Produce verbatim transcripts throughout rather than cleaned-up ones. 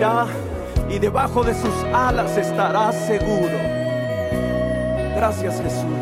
Y debajo de sus alas estarás seguro. Gracias, Jesús.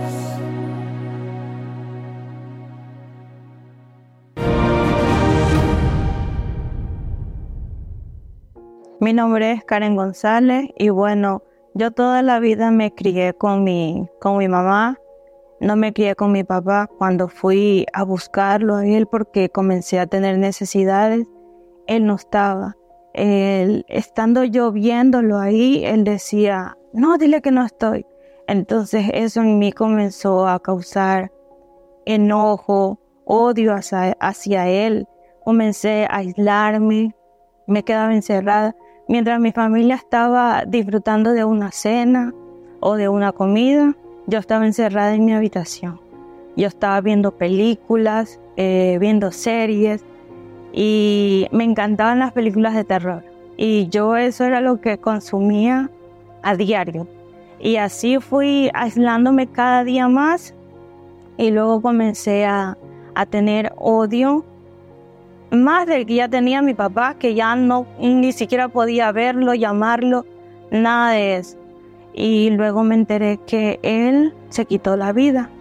Mi nombre es Karen González y bueno, yo toda la vida me crié con mi, con mi mamá. No me crié con mi papá. Cuando fui a buscarlo a él porque comencé a tener necesidades, él no estaba. Él, estando yo viéndolo ahí, él decía, no, dile que no estoy. Entonces eso en mí comenzó a causar enojo, odio hacia, hacia él. Comencé a aislarme, me quedaba encerrada. Mientras mi familia estaba disfrutando de una cena o de una comida, yo estaba encerrada en mi habitación. Yo estaba viendo películas, eh, viendo series y me encantaban las películas de terror. Y yo eso era lo que consumía a diario. Y así fui aislándome cada día más y luego comencé a, a tener odio más del que ya tenía mi papá, que ya no ni siquiera podía verlo, llamarlo, nada de eso. Y luego me enteré que él se quitó la vida.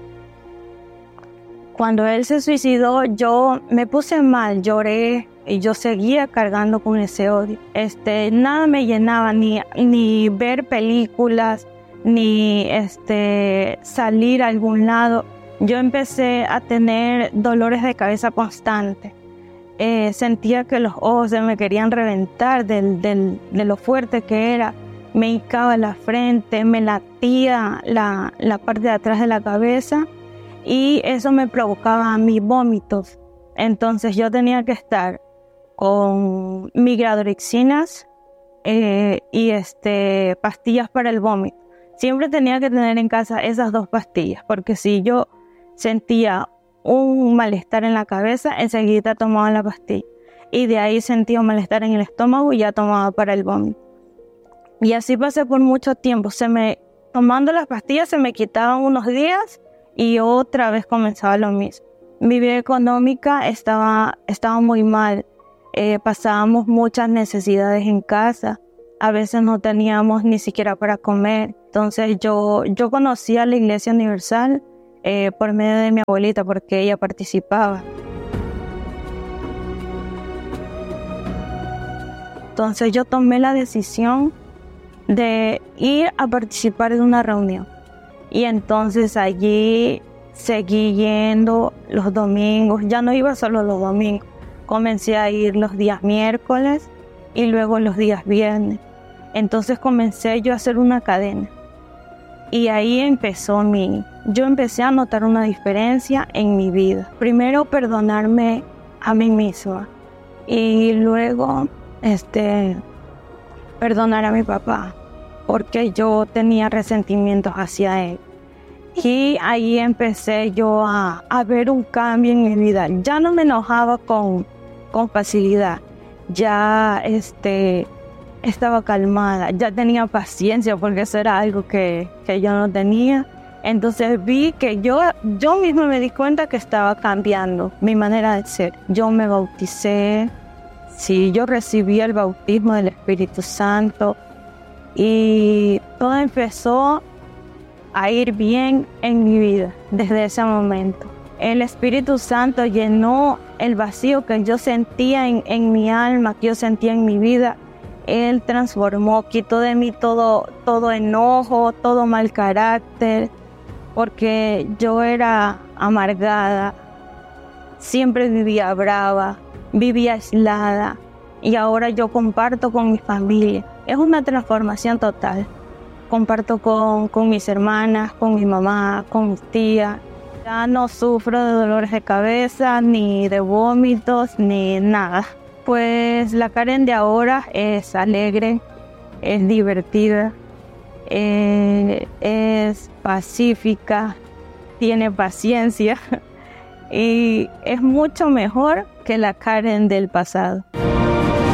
Cuando él se suicidó, yo me puse mal, lloré y yo seguía cargando con ese odio. Este, nada me llenaba, ni, ni ver películas, ni este, salir a algún lado. Yo empecé a tener dolores de cabeza constantes. Eh, sentía que los ojos se me querían reventar del, del, de lo fuerte que era. Me hincaba la frente, me latía la, la parte de atrás de la cabeza y eso me provocaba a mí vómitos. Entonces yo tenía que estar con migradorixinas eh, y este, pastillas para el vómito. Siempre tenía que tener en casa esas dos pastillas, porque si yo sentía un malestar en la cabeza, enseguida tomaba la pastilla. Y de ahí sentía un malestar en el estómago y ya tomaba para el vómito. Y así pasé por mucho tiempo. Se me, tomando las pastillas se me quitaban unos días y otra vez comenzaba lo mismo. Mi vida económica estaba, estaba muy mal. Eh, pasábamos muchas necesidades en casa. A veces no teníamos ni siquiera para comer. Entonces yo, yo conocí a la Iglesia Universal eh, por medio de mi abuelita porque ella participaba. Entonces yo tomé la decisión de ir a participar de una reunión. Y entonces allí seguí yendo los domingos. Ya no iba solo los domingos. Comencé a ir los días miércoles y luego los días viernes. Entonces comencé yo a hacer una cadena. Y ahí empezó mi... Yo empecé a notar una diferencia en mi vida. Primero perdonarme a mí misma. Y luego este, perdonar a mi papá. Porque yo tenía resentimientos hacia él. Y ahí empecé yo a, a ver un cambio en mi vida. Ya no me enojaba con, con facilidad. Ya este, estaba calmada. Ya tenía paciencia porque eso era algo que, que yo no tenía. Entonces vi que yo, yo misma me di cuenta que estaba cambiando mi manera de ser. Yo me bauticé. Sí, yo recibí el bautismo del Espíritu Santo. Y todo empezó a ir bien en mi vida desde ese momento. El Espíritu Santo llenó el vacío que yo sentía en, en mi alma, que yo sentía en mi vida. Él transformó, quitó de mí todo, todo enojo, todo mal carácter, porque yo era amargada, siempre vivía brava, vivía aislada y ahora yo comparto con mi familia. Es una transformación total. Comparto con, con mis hermanas, con mi mamá, con mis tías. Ya no sufro de dolores de cabeza, ni de vómitos, ni nada. Pues la Karen de ahora es alegre, es divertida, eh, es pacífica, tiene paciencia y es mucho mejor que la Karen del pasado.